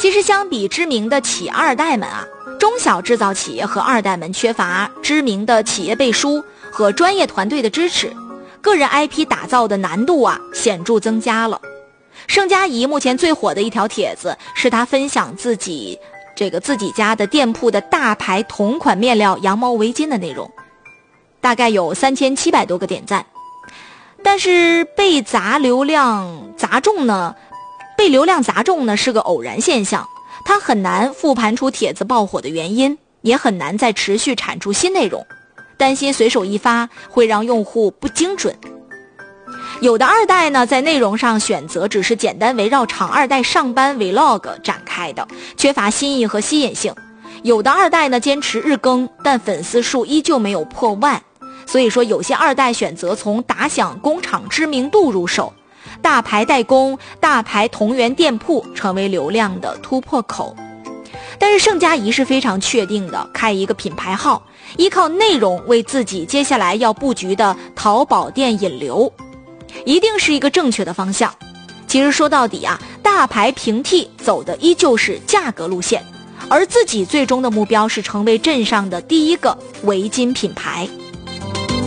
其实相比知名的企二代们啊，中小制造企业和二代们缺乏知名的企业背书和专业团队的支持，个人 IP 打造的难度啊显著增加了。盛佳怡目前最火的一条帖子是她分享自己家的店铺的大牌同款面料羊毛围巾的内容，大概有3700多个点赞。但是被流量砸中呢是个偶然现象，它很难复盘出帖子爆火的原因，也很难再持续产出新内容，担心随手一发会让用户不精准。有的二代呢，在内容上选择只是简单围绕厂二代上班 vlog 展开的，缺乏新意和吸引性。有的二代呢，坚持日更，但粉丝数依旧没有破万。所以说有些二代选择从打响工厂知名度入手，大牌代工、大牌同源店铺成为流量的突破口。但是盛佳怡是非常确定的，开一个品牌号，依靠内容为自己接下来要布局的淘宝店引流，一定是一个正确的方向。其实说到底啊，大牌平替走的依旧是价格路线，而自己最终的目标是成为镇上的第一个围巾品牌。